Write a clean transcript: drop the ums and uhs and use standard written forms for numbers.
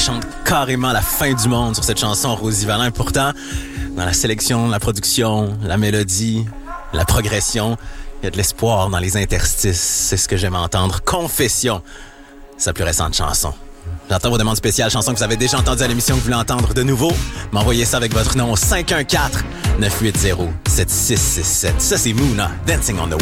chante carrément la fin du monde sur cette chanson, Rosie Valin. Pourtant, dans la sélection, la production, la mélodie, la progression, il y a de l'espoir dans les interstices. C'est ce que j'aime entendre. Confession, sa plus récente chanson. J'entends vos demandes spéciales, chansons que vous avez déjà entendues à l'émission, que vous voulez entendre de nouveau. M'envoyez ça avec votre nom au 514-980-7667. Ça, c'est Moona, Dancing on the